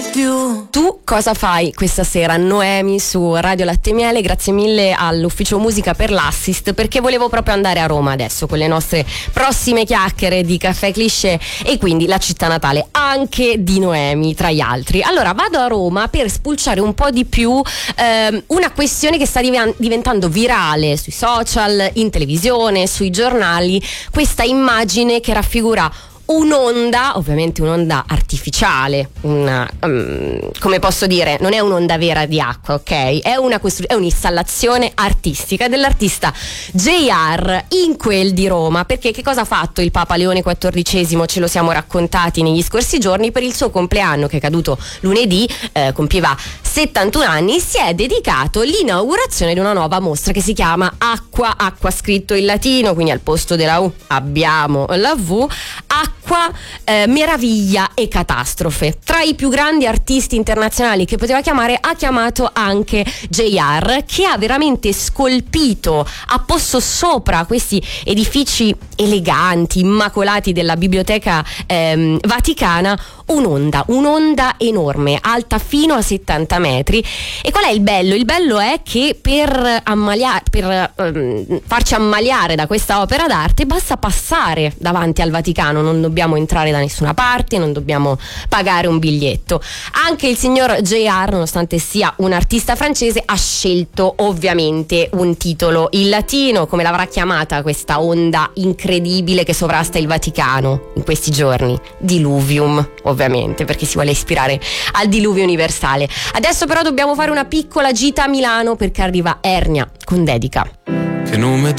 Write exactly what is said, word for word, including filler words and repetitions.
più. Tu cosa fai questa sera, Noemi, su Radio Latte e Miele? Grazie mille all'ufficio musica per l'assist, perché volevo proprio andare a Roma adesso con le nostre prossime chiacchiere di Caffè Cliché e quindi la città natale anche di Noemi tra gli altri. Allora vado a Roma per spulciare un po' di più ehm, una questione che sta div- diventando virale sui social, in televisione, sui giornali, questa immagine che raffigura un'onda, ovviamente un'onda artificiale, una, um, come posso dire, non è un'onda vera di acqua, ok? È una costru- è un'installazione artistica dell'artista J R in quel di Roma, perché che cosa ha fatto il Papa Leone quattordicesimo? Ce lo siamo raccontati negli scorsi giorni. Per il suo compleanno, che è caduto lunedì, eh, compiva settantuno anni, si è dedicato l'inaugurazione di una nuova mostra che si chiama Acqua, acqua scritto in latino, quindi al posto della U abbiamo la V, acqua, eh, meraviglia e catastrofe. Tra i più grandi artisti internazionali che poteva chiamare, ha chiamato anche J R, che ha veramente scolpito, ha posto sopra questi edifici eleganti, immacolati della biblioteca ehm, vaticana un'onda, un'onda enorme, alta fino a settanta metri. E qual è il bello? Il bello è che per, ammalia- per um, farci ammaliare da questa opera d'arte basta passare davanti al Vaticano, non dobbiamo entrare da nessuna parte, non dobbiamo pagare un biglietto. Anche il signor J R, nonostante sia un artista francese, ha scelto ovviamente un titolo in latino. Come l'avrà chiamata questa onda incredibile che sovrasta il Vaticano in questi giorni? Diluvium, ovviamente, perché si vuole ispirare al diluvio universale. Adesso però dobbiamo fare una piccola gita a Milano, perché arriva Ernia con Dedica. Che nome